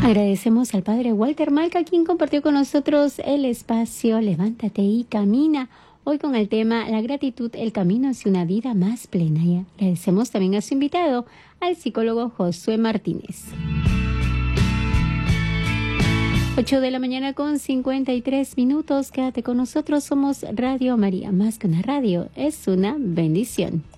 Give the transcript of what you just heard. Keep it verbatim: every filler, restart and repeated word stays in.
Agradecemos al padre Walter Malca, quien compartió con nosotros el espacio Levántate y Camina, hoy con el tema La gratitud, el camino hacia una vida más plena. Y agradecemos también a su invitado, al psicólogo Josué Martínez. ocho de la mañana con cincuenta y tres minutos. Quédate con nosotros, somos Radio María, más que una radio, es una bendición.